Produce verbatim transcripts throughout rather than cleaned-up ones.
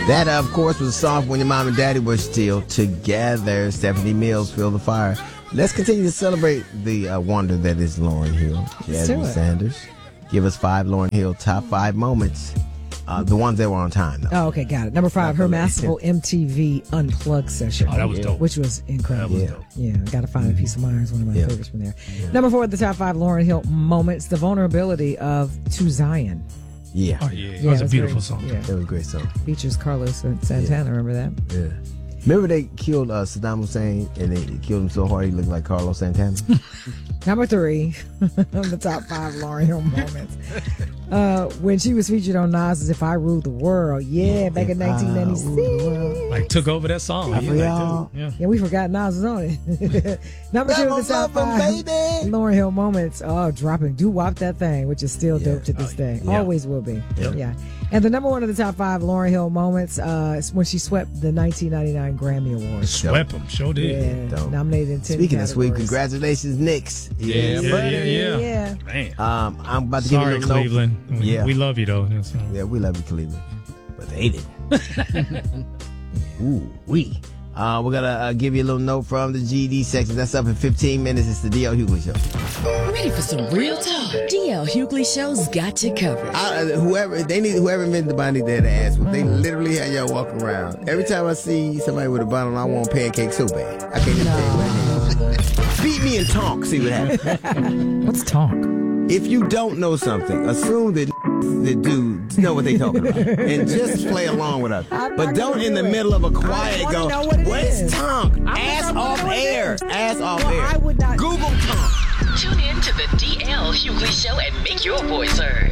That, of course, was a song when your mom and daddy were still together. Stephanie Mills, Feel the Fire. Let's continue to celebrate the uh, wonder that is Lauryn Hill. Jasmine Sanders. Give us five Lauryn Hill top five moments. Uh, the ones that were on time, though. Oh, okay, got it. Number five, her masterful M T V Unplugged session. Oh, that was dope. Which was incredible. That was dope. Yeah, I got to find mm-hmm. a piece of mine. It's one of my yeah. favorites from there. Yeah. Number four, the top five Lauryn Hill moments, the vulnerability of To Zion. Yeah. Oh, yeah. That yeah, was a beautiful very, song. Yeah. That was a great song. Features Carlos Santana, yeah. remember that? Yeah. Remember they killed uh, Saddam Hussein and they killed him so hard he looked like Carlos Santana? Number three, the top five Lauryn Hill moments. Uh, when she was featured on Nas's If I Ruled the World. Yeah, back if in nineteen ninety-six. Like, took over that song. I Yeah, y'all. yeah. yeah, we forgot Nas was on it. Number two, the top five Lauryn Hill moments. Oh, dropping Do Wop That Thing, which is still Yeah. dope to this Oh, day. yeah. Always will be. Yep. Yeah. And the number one of the top five Lauryn Hill moments uh, is when she swept the nineteen ninety-nine Grammy Awards. Swept him. Sure did. Yeah, Dope. nominated in ten Speaking of sweet, categories. congratulations, Knicks. Yeah, yeah, yeah, yeah. Yeah. Man. Um, I'm about to Sorry, give you a little Cleveland. note. We, Yeah. we love you, though. That's, uh, Yeah, we love you, Cleveland. But they didn't. Ooh, we. Uh, we're going to uh, give you a little note from the G D section. That's up in fifteen minutes. It's the D L Hughley Show. Ready for some real talk? D L Hughley Show's got you covered. I, uh, whoever they need, whoever invented the bonnet, they had to ask. They literally had y'all walking around. Every time I see somebody with a bonnet, I want pancakes so bad. I can't even tell you what it is. Beat me and talk. See what happens. What's talk? If you don't know something, assume that the dudes know what they talking about and just play along with us. I'm But not don't gonna in do the it. middle of a I quiet wanna go, know what it what's is. tonk? I'm Ass not gonna off know what it air. is. Ass off Well, air. I would not- Google tonk. Tune in to the D L Hughley Show and make your voice heard.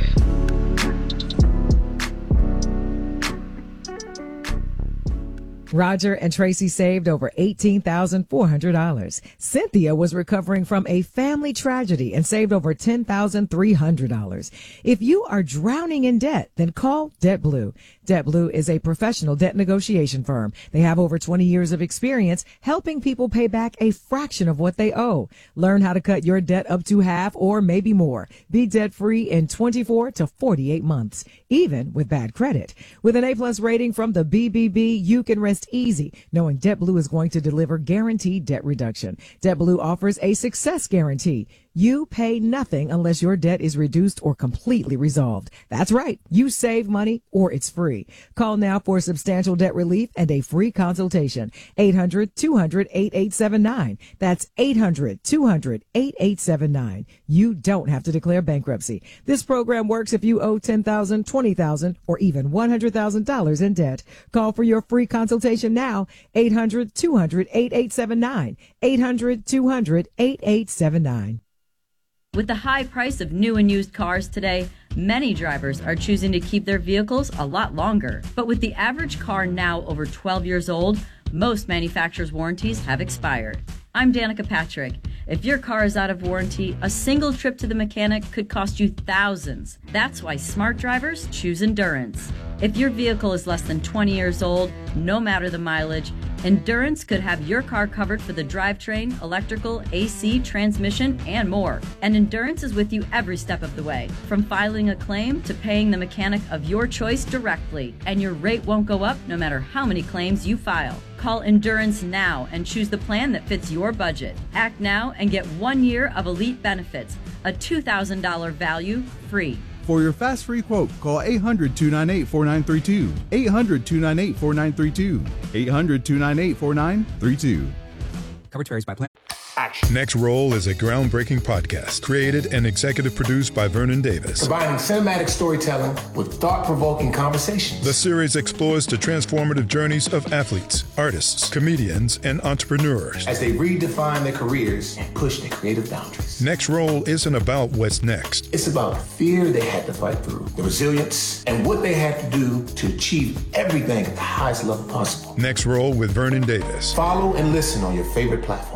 Roger and Tracy saved over eighteen thousand four hundred dollars. Cynthia was recovering from a family tragedy and saved over ten thousand three hundred dollars. If you are drowning in debt, then call DebtBlue. DebtBlue is a professional debt negotiation firm. They have over twenty years of experience helping people pay back a fraction of what they owe. Learn how to cut your debt up to half or maybe more. Be debt-free in twenty-four to forty-eight months, even with bad credit. With an A-plus rating from the B B B, you can rest easy knowing DebtBlue is going to deliver guaranteed debt reduction. DebtBlue offers a success guarantee. You pay nothing unless your debt is reduced or completely resolved. That's right. You save money or it's free. Call now for substantial debt relief and a free consultation. eight hundred two hundred eighty-eight seventy-nine. That's eight hundred two hundred eighty-eight seventy-nine. You don't have to declare bankruptcy. This program works if you owe ten thousand dollars, twenty thousand dollars, or even one hundred thousand dollars in debt. Call for your free consultation now. eight hundred two hundred eighty-eight seventy-nine. eight hundred two hundred eighty-eight seventy-nine. With the high price of new and used cars today, many drivers are choosing to keep their vehicles a lot longer. But with the average car now over twelve years old, most manufacturers' warranties have expired. I'm Danica Patrick. If your car is out of warranty, a single trip to the mechanic could cost you thousands. That's why smart drivers choose Endurance. If your vehicle is less than twenty years old, no matter the mileage, Endurance could have your car covered for the drivetrain, electrical, A C, transmission, and more. And Endurance is with you every step of the way, from filing a claim to paying the mechanic of your choice directly. And your rate won't go up no matter how many claims you file. Call Endurance now and choose the plan that fits your budget. Act now and get one year of elite benefits, a two thousand dollars value free. For your fast free quote, call eight hundred two nine eight four nine three two. eight hundred two nine eight four nine three two. eight hundred two nine eight four nine three two. Coverage varies by plan. Action. Next Roll is a groundbreaking podcast created and executive produced by Vernon Davis. Combining cinematic storytelling with thought-provoking conversations. The series explores the transformative journeys of athletes, artists, comedians, and entrepreneurs as they redefine their careers and push their creative boundaries. Next Roll isn't about what's next. It's about the fear they had to fight through, the resilience, and what they had to do to achieve everything at the highest level possible. Next Roll with Vernon Davis. Follow and listen on your favorite platform.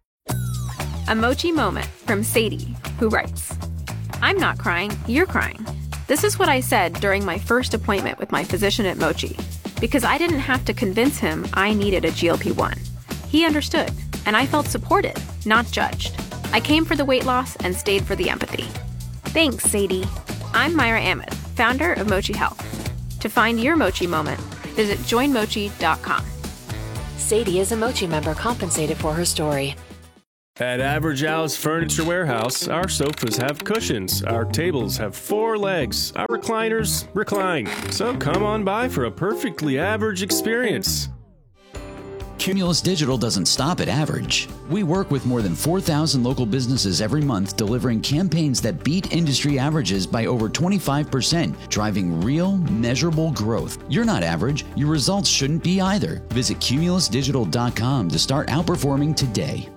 A Mochi moment from Sadie, who writes, I'm not crying, you're crying. This is what I said during my first appointment with my physician at Mochi, because I didn't have to convince him I needed a G L P one. He understood, and I felt supported, not judged. I came for the weight loss and stayed for the empathy. Thanks, Sadie. I'm Myra Ahmed, founder of Mochi Health. To find your Mochi moment, Visit join mochi dot com. Sadie is a Mochi member compensated for her story. At Average Al's Furniture Warehouse, our sofas have cushions, our tables have four legs, our recliners recline. So come on by for a perfectly average experience. Cumulus Digital doesn't stop at average. We work with more than four thousand local businesses every month, delivering campaigns that beat industry averages by over twenty-five percent, driving real, measurable growth. You're not average. Your results shouldn't be either. Visit cumulus digital dot com to start outperforming today.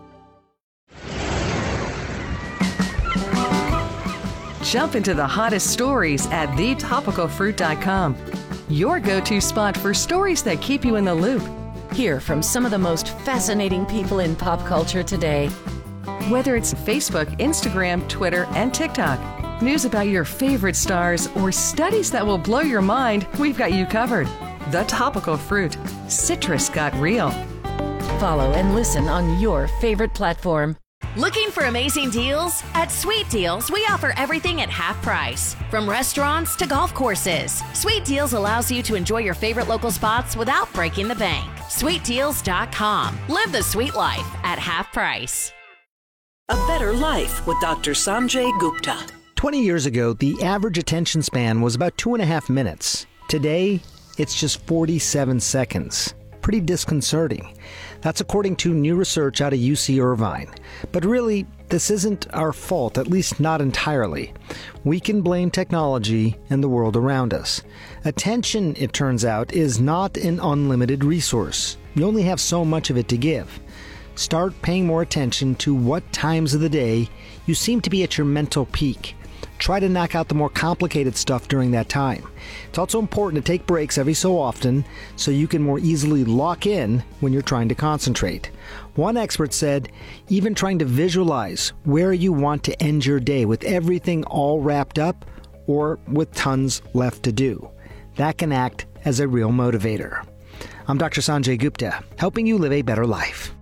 Jump into the hottest stories at the topical fruit dot com. Your go-to spot for stories that keep you in the loop. Hear from some of the most fascinating people in pop culture today. Whether it's Facebook, Instagram, Twitter, and TikTok, news about your favorite stars, or studies that will blow your mind, we've got you covered. The Topical Fruit. Citrus got real. Follow and listen on your favorite platform. Looking for amazing deals? At Sweet Deals, we offer everything at half price. From restaurants to golf courses, Sweet Deals allows you to enjoy your favorite local spots without breaking the bank. sweet deals dot com. Live the sweet life at half price. A Better Life with Doctor Sanjay Gupta. twenty years ago, the average attention span was about two and a half minutes. Today, it's just forty-seven seconds. Pretty disconcerting. That's according to new research out of U C Irvine. But really, this isn't our fault, at least not entirely. We can blame technology and the world around us. Attention, it turns out, is not an unlimited resource. You only have so much of it to give. Start paying more attention to what times of the day you seem to be at your mental peak. Try to knock out the more complicated stuff during that time. It's also important to take breaks every so often so you can more easily lock in when you're trying to concentrate. One expert said, even trying to visualize where you want to end your day with everything all wrapped up or with tons left to do. That can act as a real motivator. I'm Doctor Sanjay Gupta, helping you live a better life.